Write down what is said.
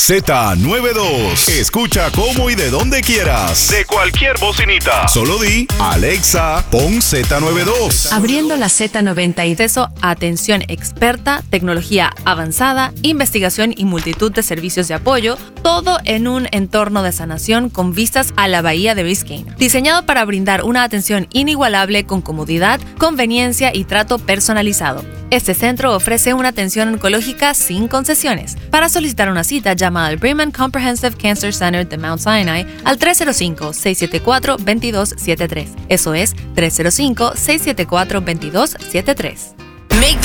Z92. Escucha cómo y de donde quieras. De cualquier bocinita. Solo di, Alexa, pon Z92. Abriendo la Z90 y acceso a atención experta, tecnología avanzada, investigación y multitud de servicios de apoyo, todo en un entorno de sanación con vistas a la bahía de Biscayne. Diseñado para brindar una atención inigualable con comodidad, conveniencia y trato personalizado. Este centro ofrece una atención oncológica sin concesiones. Para solicitar una cita, llama al Brigham Comprehensive Cancer Center de Mount Sinai al 305-674-2273. Eso es 305-674-2273.